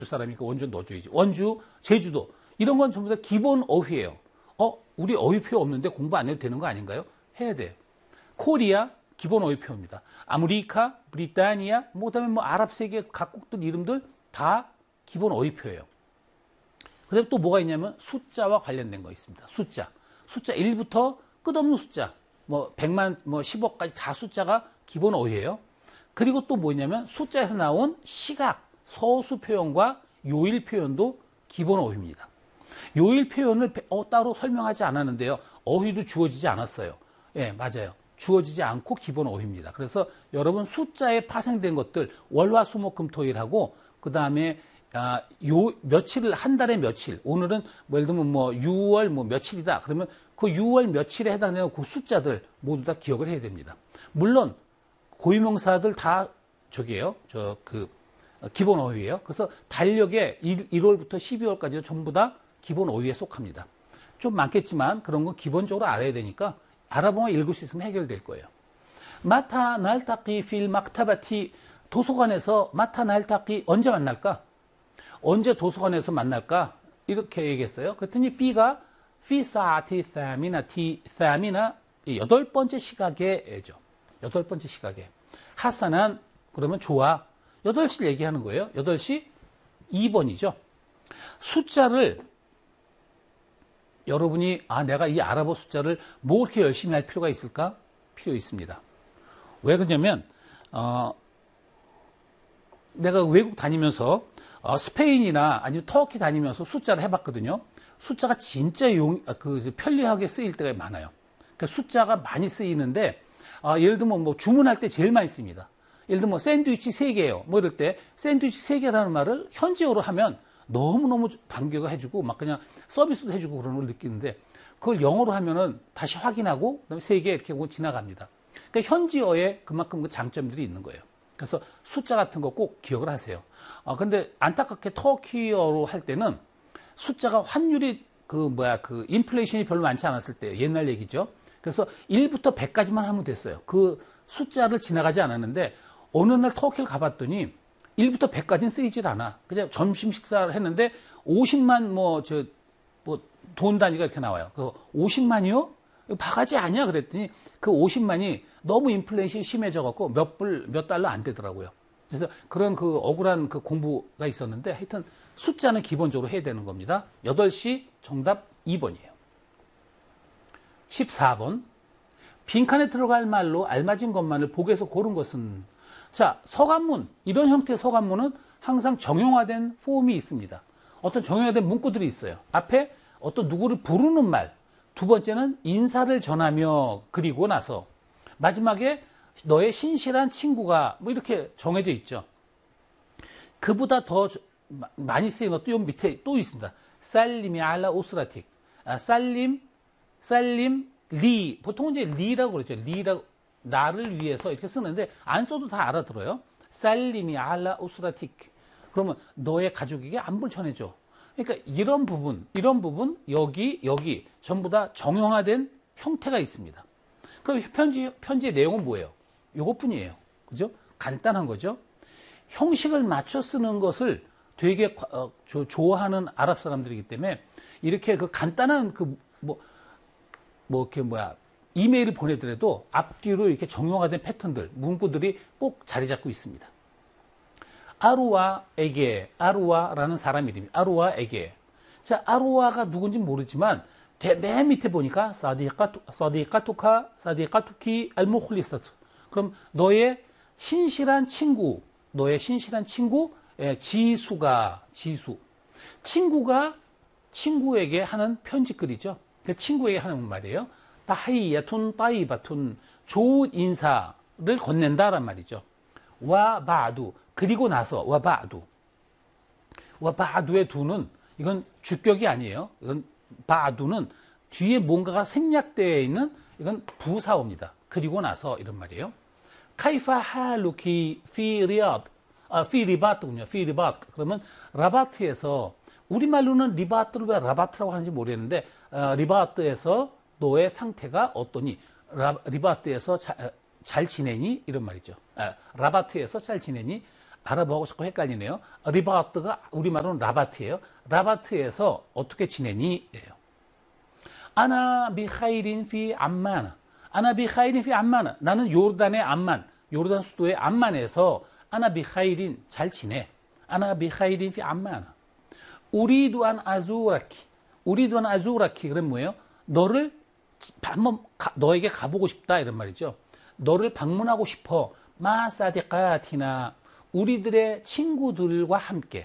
사람이니까 원주 넣어줘야지. 원주, 제주도 이런 건 전부 다 기본 어휘예요. 우리 어휘표 없는데 공부 안 해도 되는 거 아닌가요? 해야 돼요. 코리아 기본 어휘표입니다. 아메리카, 브리타니아, 그다음에 뭐 아랍 세계 각국들 이름들 다 기본 어휘표예요. 그다음에 또 뭐가 있냐면 숫자와 관련된 거 있습니다. 숫자 1부터 끝없는 숫자, 뭐 100만, 뭐 10억까지 다 숫자가 기본 어휘예요. 그리고 또 뭐냐면 숫자에서 나온 시각, 서수 표현과 요일 표현도 기본 어휘입니다. 요일 표현을 따로 설명하지 않았는데요. 어휘도 주어지지 않았어요. 예, 맞아요. 주어지지 않고 기본 어휘입니다. 그래서 여러분 숫자에 파생된 것들 월화수목금토일하고 그 다음에 요 며칠을 한 달에 며칠, 오늘은 뭐 예를 들면 뭐 6월 뭐 며칠이다. 그러면 그 6월 며칠에 해당되는 그 숫자들 모두 다 기억을 해야 됩니다. 물론 고유명사들 다 저기예요. 기본 어휘예요. 그래서 달력에 1월부터 12월까지 전부 다 기본 어휘에 속합니다. 좀 많겠지만 그런 건 기본적으로 알아야 되니까 알아보면 읽을 수 있으면 해결될 거예요. 마타 날타기 필 막타바티, 도서관에서 마타 날타기 언제 만날까? 언제 도서관에서 만날까? 이렇게 얘기했어요. 그랬더니 B가 피 사티 사미나티 사미나 여덟 번째 시각에죠. 여덟 번째 시각에. 하산한 그러면 좋아. 8시를 얘기하는 거예요. 8시 2번이죠. 숫자를 여러분이 내가 이 아랍어 숫자를 뭐 그렇게 열심히 할 필요가 있을까? 필요 있습니다. 왜 그러냐면 내가 외국 다니면서 스페인이나 아니면 터키 다니면서 숫자를 해봤거든요. 숫자가 진짜 편리하게 쓰일 때가 많아요. 그러니까 숫자가 많이 쓰이는데 예를 들면 뭐 주문할 때 제일 많이 씁니다. 예를 들면 샌드위치 3개예요. 뭐 이럴 때 샌드위치 3개라는 말을 현지어로 하면 너무너무 반겨가 해주고 막 그냥 서비스도 해주고 그런 걸 느끼는데 그걸 영어로 하면은 다시 확인하고 그다음에 3개 이렇게 하고 지나갑니다. 그러니까 현지어에 그만큼 그 장점들이 있는 거예요. 그래서 숫자 같은 거 꼭 기억을 하세요. 근데 안타깝게 터키어로 할 때는 숫자가 환율이 인플레이션이 별로 많지 않았을 때 옛날 얘기죠. 그래서 1부터 100까지만 하면 됐어요. 그 숫자를 지나가지 않았는데 어느 날 터키를 가봤더니 1부터 100까지는 쓰이질 않아. 그냥 점심 식사를 했는데 50만 돈 단위가 이렇게 나와요. 그 50만이요? 바가지 아니야? 그랬더니 그 50만이 너무 인플레이션이 심해져갖고 몇 달러 안 되더라고요. 그래서 그런 그 억울한 그 공부가 있었는데 하여튼 숫자는 기본적으로 해야 되는 겁니다. 8시 정답 2번이에요. 14번. 빈칸에 들어갈 말로 알맞은 것만을 복에서 고른 것은? 자, 서간문. 이런 형태의 서간문은 항상 정형화된 폼이 있습니다. 어떤 정형화된 문구들이 있어요. 앞에 어떤 누구를 부르는 말. 두 번째는 인사를 전하며 그리고 나서 마지막에 너의 신실한 친구가 뭐 이렇게 정해져 있죠. 그보다 더 많이 쓰인 것도 요 밑에 또 있습니다. 살림이 알라 오스라틱. 살림 리. 보통은 이제 리라고 그러죠. 리라고 나를 위해서 이렇게 쓰는데 안 써도 다 알아들어요. 살림이 알라 오스라틱. 그러면 너의 가족에게 안부를 전해줘. 그러니까 이런 부분 여기 전부 다 정형화된 형태가 있습니다. 그럼 편지의 내용은 뭐예요? 요것뿐이에요. 그죠? 간단한 거죠. 형식을 맞춰 쓰는 것을 되게 좋아하는 아랍 사람들이기 때문에 이렇게 그 간단한 이메일을 보내더라도 앞뒤로 이렇게 정형화된 패턴들, 문구들이 꼭 자리 잡고 있습니다. 아루아라는 사람 이름이 아루아에게. 자, 아루아가 누군지 모르지만 맨 밑에 보니까 사디카투키 알무클리스트. 그럼 너의 신실한 친구, 지수. 친구가 친구에게 하는 편지글이죠. 그 친구에게 하는 말이에요. 타히야툰 따이바툰, 좋은 인사를 건넨다란 말이죠. 와 바두, 그리고 나서 와 바두의 두는 이건 주격이 아니에요. 이건 바두는 뒤에 뭔가가 생략되어 있는 이건 부사어입니다. 그리고 나서 이런 말이에요. 카이파 할루키 피 리바트군요. 피 리바트. 그러면 라바트에서 우리말로는 리바트를 왜 라바트라고 하는지 모르겠는데 리바트에서 너의 상태가 어떠니? 리바트에서 잘 지내니? 이런 말이죠. 라바트에서 잘 지내니? 아랍어하고 자꾸 헷갈리네요. 리바트가 우리말로는 라바트예요. 라바트에서 어떻게 지내니? 예요. 아나 비하이린 피 암만. 아나 비하이린 피 암만. 나는 요르단의 암만, 요르단 수도의 암만에서 아나 비하이린 잘 지내. 아나 비하이린 피 암만. 우리도 안 아주라키. 우리도 안 아주라키. 그럼 뭐예요? 너를 한번 너에게 가보고 싶다 이런 말이죠. 너를 방문하고 싶어. 마사디카티나 우리들의 친구들과 함께.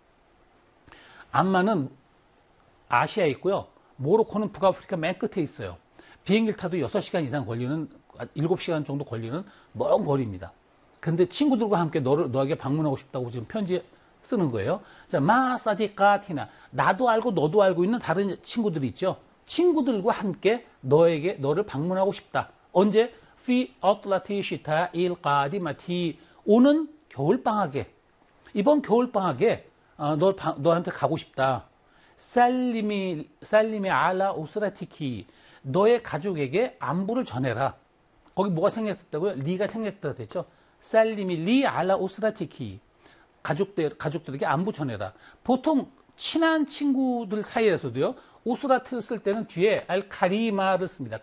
암만은 아시아에 있고요. 모로코는 북아프리카 맨 끝에 있어요. 비행기를 타도 6시간 이상 걸리는 7시간 정도 걸리는 먼 거리입니다. 그런데 친구들과 함께 너에게 방문하고 싶다고 지금 편지 쓰는 거예요. 자, 마사디카티나 나도 알고 너도 알고 있는 다른 친구들이 있죠. 친구들과 함께 너를 방문하고 싶다. 언제? 피 어틀라티 시타 일 까디마티 오는 겨울방학에 이번 겨울방학에 너한테 가고 싶다. 살림이 알라 우스라티키 너의 가족에게 안부를 전해라. 거기 뭐가 생략됐다고요? 리가 생략됐다 됐죠. 살림이 리 알라 우스라티키 가족들에게 안부 전해라. 보통 친한 친구들 사이에서도요. 우스라트를 쓸 때는 뒤에 알 카리마를 씁니다.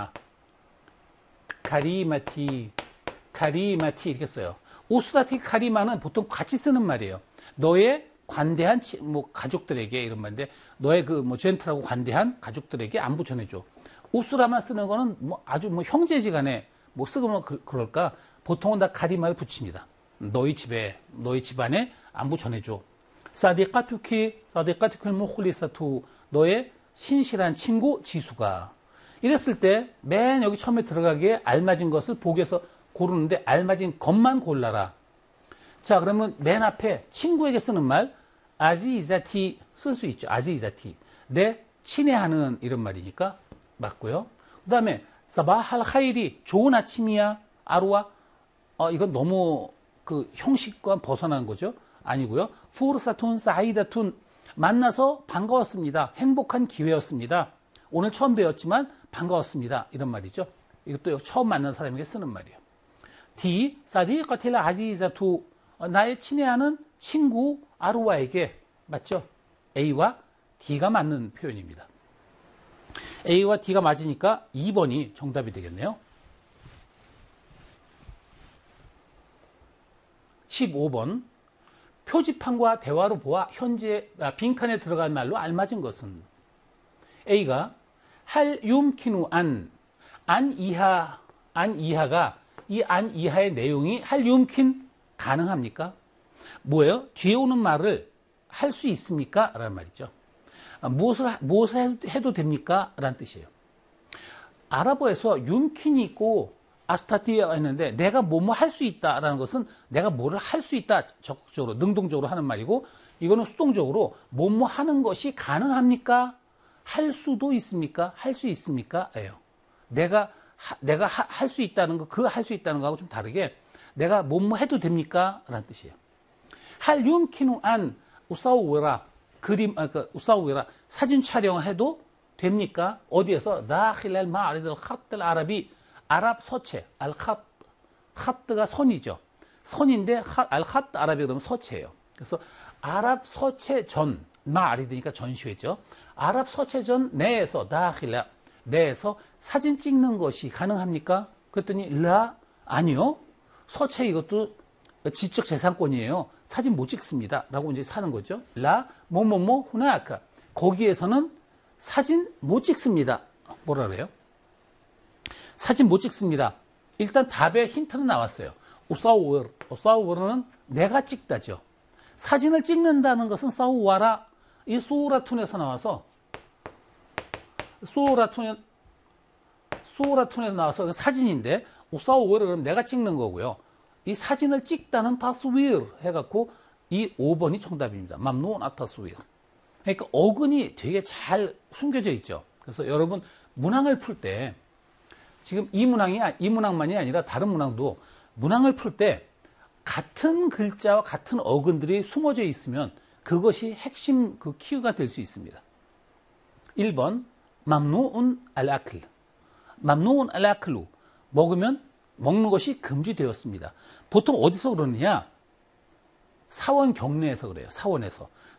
카리마티 이렇게 써요. 우스라티 카리마는 보통 같이 쓰는 말이에요. 너의 관대한 가족들에게 이런 말인데 너의 젠틀하고 관대한 가족들에게 안부 전해줘. 우스라만 쓰는 거는 아주 형제지간에 쓰면 그럴까 보통은 다 카리마를 붙입니다. 너희 집안에 안부 전해줘. 사디카투킬 모홀리사투 너의 신실한 친구 지수가. 이랬을 때 맨 여기 처음에 들어가기에 알맞은 것을 복에서 고르는데 알맞은 것만 골라라. 자, 그러면 맨 앞에 친구에게 쓰는 말 아지이자티 쓸 수 있죠. 아지이자티 내 친애하는 이런 말이니까 맞고요. 그 다음에 사바할 하이리 좋은 아침이야 아루와 이건 너무 형식과 벗어난 거죠. 아니고요. 푸르사툰 사이다툰 만나서 반가웠습니다. 행복한 기회였습니다. 오늘 처음 뵈었지만 반가웠습니다. 이런 말이죠. 이것도 처음 만난 사람에게 쓰는 말이에요. D 사디까틸라 아지자투 나의 친애하는 친구 아루와에게 맞죠? A와 D가 맞는 표현입니다. A와 D가 맞으니까 2번이 정답이 되겠네요. 15번 표지판과 대화로 보아 현재 빈칸에 들어간 말로 알맞은 것은 A가 할 윰키누 안 이하가 이 안 이하의 내용이 할 윰킨 가능합니까? 뭐예요? 뒤에 오는 말을 할 수 있습니까? 라는 말이죠. 무엇을 해도 됩니까? 라는 뜻이에요. 아랍어에서 윰킨이 있고 아스타티아가 있는데 내가 뭐뭐 할 수 있다라는 것은 내가 뭐를 할 수 있다 적극적으로 능동적으로 하는 말이고 이거는 수동적으로 뭐뭐 하는 것이 가능합니까? 할 수도 있습니까? 할 수 있습니까? 예요. 내가 할 수 있다는 거, 할 수 있다는 거하고 좀 다르게 내가 뭐뭐 해도 됩니까? 라는 뜻이에요. 할 윰키누 안 우사우웨라 우사우웨라 사진 촬영해도 됩니까? 어디에서 다힐 마리들 핫들 아랍이 아랍 서체 핫드가 선이죠. 선인데 핫 아랍이 그러면 서체예요. 그래서 아랍 서체 전 마리드니까 전시회죠. 아랍 서체 전 내에서 다힐라 내에서 사진 찍는 것이 가능합니까? 그랬더니 라 아니요. 서체 이것도 지적 재산권이에요. 사진 못 찍습니다. 라고 이제 사는 거죠. 라 뭐뭐뭐 후나아까 거기에서는 사진 못 찍습니다. 뭐라 그래요? 사진 못 찍습니다. 일단 답의 힌트는 나왔어요. 우사우르는 내가 찍다죠. 사진을 찍는다는 것은 사우와라 이 수라툰에서 나와서 수라툰에서 나와서 사진인데 우사우르는 내가 찍는 거고요. 이 사진을 찍다는 타스위르 해갖고 이 5번이 정답입니다. 맘누온 아타스위르. 그러니까 어근이 되게 잘 숨겨져 있죠. 그래서 여러분 문항을 풀 때 지금 이 문항만이 아니라 다른 문항도 문항을 풀 때 같은 글자와 같은 어근들이 숨어져 있으면 그것이 핵심 키가 될 수 있습니다. 1번 맘누온 알아클 맘누온 알아클루 먹는 것이 금지되었습니다. 보통 어디서 그러느냐? 사원 경내에서 그래요. 사원에서.